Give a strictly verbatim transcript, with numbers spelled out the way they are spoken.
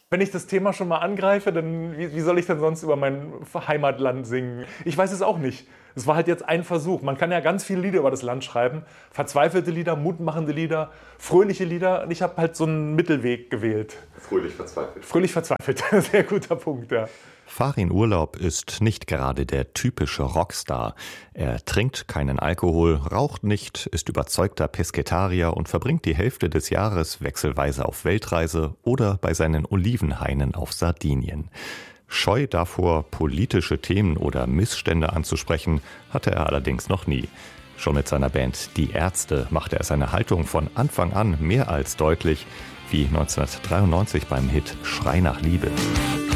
Wenn ich das Thema schon mal angreife, dann wie, wie soll ich denn sonst über mein Heimatland singen? Ich weiß es auch nicht. Es war halt jetzt ein Versuch. Man kann ja ganz viele Lieder über das Land schreiben. Verzweifelte Lieder, mutmachende Lieder, fröhliche Lieder. Und ich habe halt so einen Mittelweg gewählt. Fröhlich verzweifelt. Fröhlich verzweifelt. Sehr guter Punkt, ja. Farin Urlaub ist nicht gerade der typische Rockstar. Er trinkt keinen Alkohol, raucht nicht, ist überzeugter Pesketarier und verbringt die Hälfte des Jahres wechselweise auf Weltreise oder bei seinen Olivenhainen auf Sardinien. Scheu davor, politische Themen oder Missstände anzusprechen, hatte er allerdings noch nie. Schon mit seiner Band Die Ärzte machte er seine Haltung von Anfang an mehr als deutlich, wie neunzehnhundertdreiundneunzig beim Hit Schrei nach Liebe.